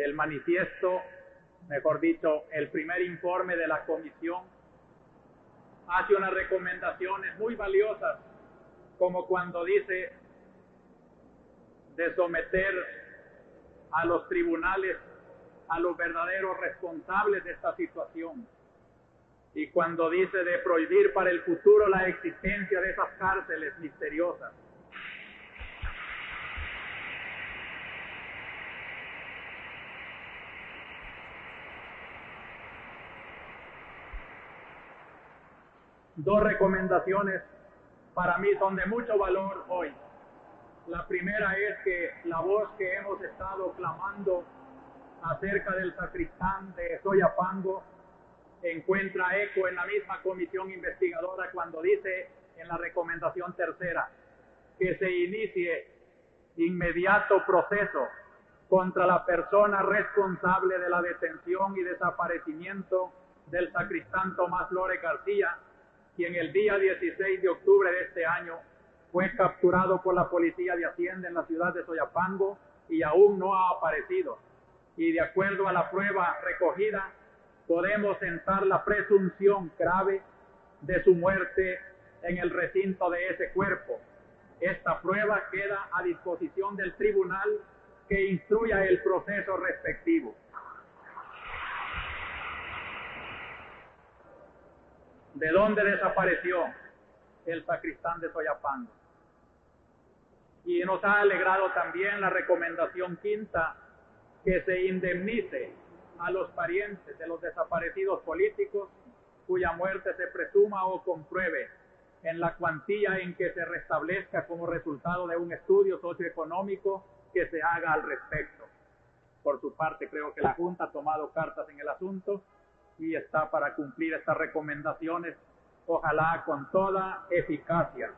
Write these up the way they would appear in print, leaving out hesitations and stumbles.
el manifiesto, mejor dicho, el primer informe de la comisión hace unas recomendaciones muy valiosas, como cuando dice de someter a los tribunales a los verdaderos responsables de esta situación, y cuando dice de prohibir para el futuro la existencia de esas cárceles misteriosas. Dos recomendaciones para mí son de mucho valor hoy. La primera es que la voz que hemos estado clamando acerca del sacristán de Soyapango encuentra eco en la misma comisión investigadora cuando dice en la recomendación tercera que se inicie inmediato proceso contra la persona responsable de la detención y desaparecimiento del sacristán Tomás Flores García, quien el día 16 de octubre de este año fue capturado por la Policía de Hacienda en la ciudad de Soyapango y aún no ha aparecido. Y de acuerdo a la prueba recogida, podemos sentar la presunción grave de su muerte en el recinto de ese cuerpo. Esta prueba queda a disposición del tribunal que instruya el proceso respectivo. ¿De dónde desapareció el sacristán de Soyapango? Y nos ha alegrado también la recomendación quinta, que se indemnice a los parientes de los desaparecidos políticos cuya muerte se presuma o compruebe en la cuantía en que se restablezca como resultado de un estudio socioeconómico que se haga al respecto. Por su parte, creo que la Junta ha tomado cartas en el asunto y está para cumplir estas recomendaciones, ojalá con toda eficacia.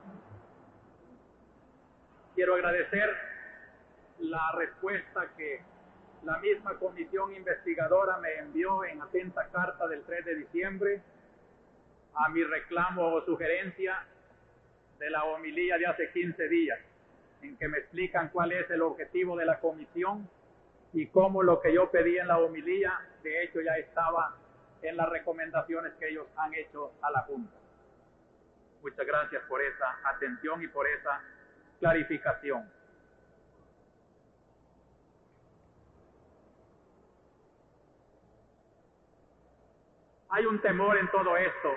Quiero agradecer la respuesta que la misma comisión investigadora me envió en atenta carta del 3 de diciembre a mi reclamo o sugerencia de la homilía de hace 15 días, en que me explican cuál es el objetivo de la comisión y cómo lo que yo pedí en la homilía, de hecho, ya estaba en las recomendaciones que ellos han hecho a la Junta. Muchas gracias por esa atención y por esa clarificación. Hay un temor en todo esto,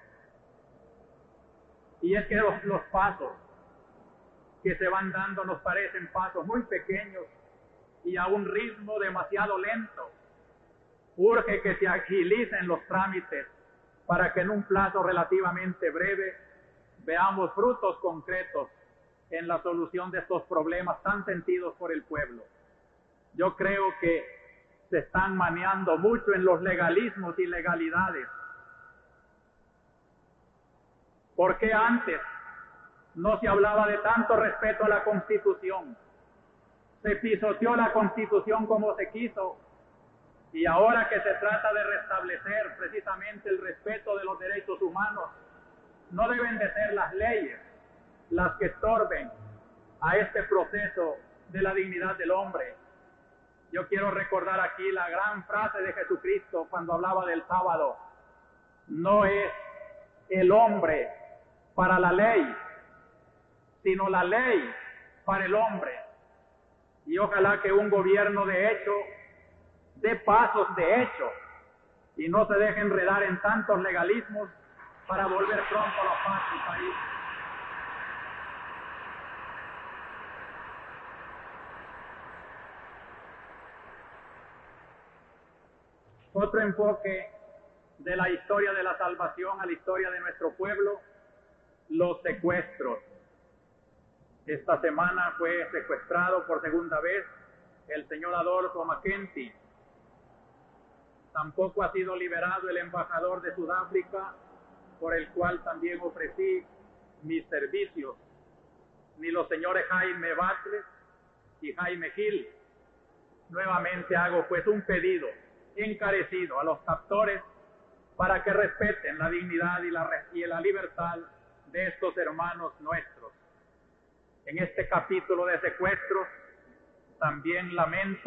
y es que los pasos que se van dando nos parecen pasos muy pequeños y a un ritmo demasiado lento. Urge que se agilicen los trámites para que en un plazo relativamente breve veamos frutos concretos en la solución de estos problemas tan sentidos por el pueblo. Yo creo que se están maniando mucho en los legalismos y legalidades. ¿Por qué antes no se hablaba de tanto respeto a la Constitución? Se pisoteó la Constitución como se quiso, y ahora que se trata de restablecer precisamente el respeto de los derechos humanos, no deben de ser las leyes las que estorben a este proceso de la dignidad del hombre. Yo quiero recordar aquí la gran frase de Jesucristo cuando hablaba del sábado: no es el hombre para la ley, sino la ley para el hombre. Y ojalá que un gobierno de hecho dé pasos de hecho y no se deje enredar en tantos legalismos para volver pronto a la paz del país. Otro enfoque de la historia de la salvación a la historia de nuestro pueblo, los secuestros. Esta semana fue secuestrado por segunda vez el señor Adolfo Mackenzie. Tampoco ha sido liberado el embajador de Sudáfrica, por el cual también ofrecí mis servicios, ni los señores Jaime Batres y Jaime Gil. Nuevamente hago pues un pedido encarecido a los captores para que respeten la dignidad y la libertad de estos hermanos nuestros. En este capítulo de secuestros también lamento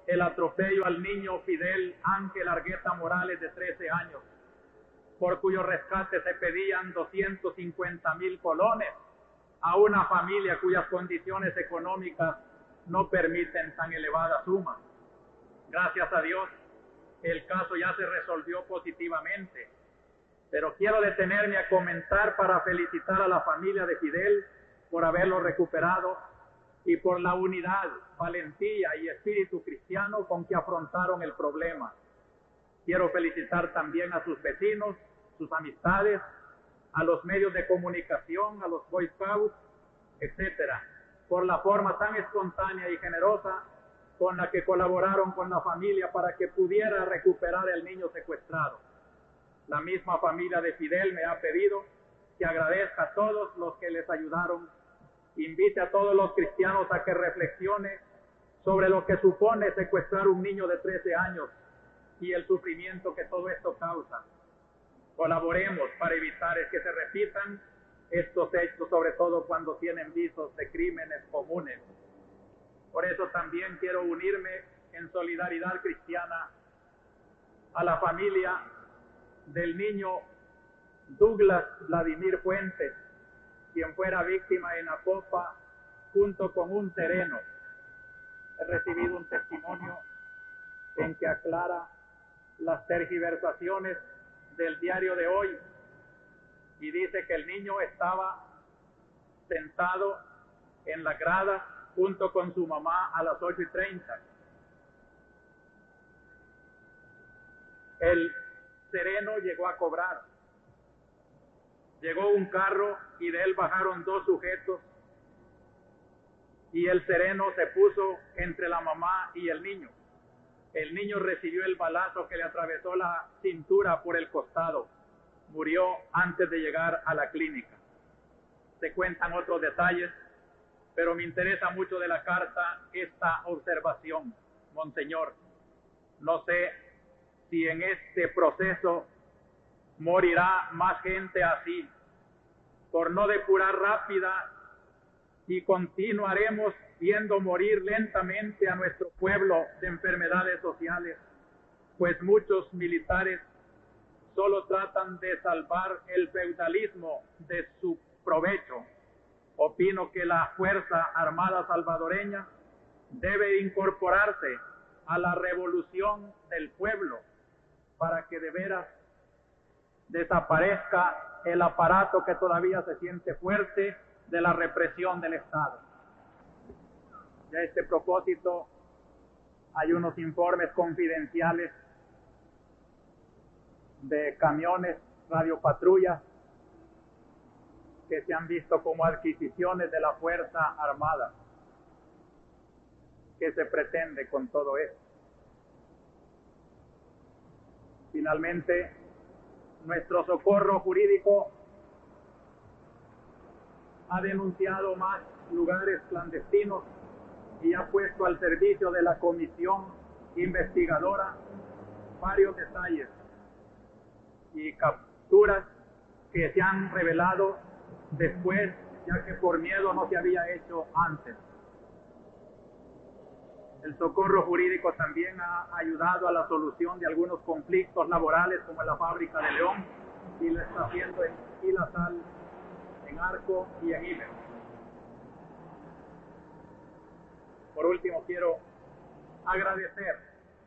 el atropello al niño Fidel Ángel Argueta Morales, de 13 años, por cuyo rescate se pedían 250,000 colones a una familia cuyas condiciones económicas no permiten tan elevada suma. Gracias a Dios, el caso ya se resolvió positivamente, pero quiero detenerme a comentar para felicitar a la familia de Fidel por haberlo recuperado y por la unidad, valentía y espíritu cristiano con que afrontaron el problema. Quiero felicitar también a sus vecinos, sus amistades, a los medios de comunicación, a los Boy Scouts, etcétera, por la forma tan espontánea y generosa con la que colaboraron con la familia para que pudiera recuperar el niño secuestrado. La misma familia de Fidel me ha pedido que agradezca a todos los que les ayudaron, invite a todos los cristianos a que reflexione sobre lo que supone secuestrar un niño de 13 años y el sufrimiento que todo esto causa. Colaboremos para evitar que se repitan estos hechos, sobre todo cuando tienen visos de crímenes comunes. Por eso también quiero unirme en solidaridad cristiana a la familia del niño Douglas Vladimir Fuentes, quien fuera víctima en Apopa junto con un sereno. He recibido un testimonio en que aclara las tergiversaciones del diario de hoy y dice que el niño estaba sentado en la grada junto con su mamá a las 8:30. El sereno llegó a cobrar. Llegó un carro y de él bajaron 2 sujetos y el sereno se puso entre la mamá y el niño. El niño recibió el balazo que le atravesó la cintura por el costado. Murió antes de llegar a la clínica. Se cuentan otros detalles, pero me interesa mucho de la carta esta observación. Monseñor, no sé si en este proceso morirá más gente así. Por no depurar rápida y continuaremos viendo morir lentamente a nuestro pueblo de enfermedades sociales, pues muchos militares solo tratan de salvar el feudalismo de su provecho. Opino que la Fuerza Armada Salvadoreña debe incorporarse a la revolución del pueblo para que de veras desaparezca el aparato que todavía se siente fuerte de la represión del Estado. Y a este propósito hay unos informes confidenciales de camiones radiopatrullas que se han visto como adquisiciones de la Fuerza Armada. ¿Qué se pretende con todo esto? Finalmente, nuestro socorro jurídico ha denunciado más lugares clandestinos y ha puesto al servicio de la comisión investigadora varios detalles y capturas que se han revelado después, ya que por miedo no se había hecho antes. El socorro jurídico también ha ayudado a la solución de algunos conflictos laborales, como en la fábrica de León, y lo está haciendo en Ilasal, en Arco y en Iber. Por último, quiero agradecer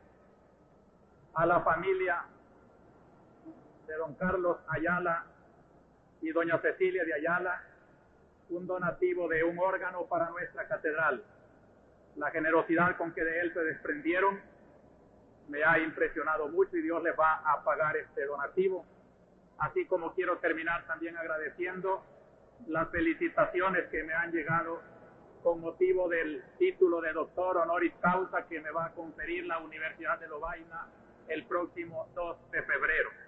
a la familia de don Carlos Ayala y doña Cecilia de Ayala un donativo de un órgano para nuestra catedral. La generosidad con que de él se desprendieron me ha impresionado mucho y Dios les va a pagar este donativo. Así como quiero terminar también agradeciendo las felicitaciones que me han llegado con motivo del título de doctor honoris causa que me va a conferir la Universidad de Lovaina el próximo 2 de febrero.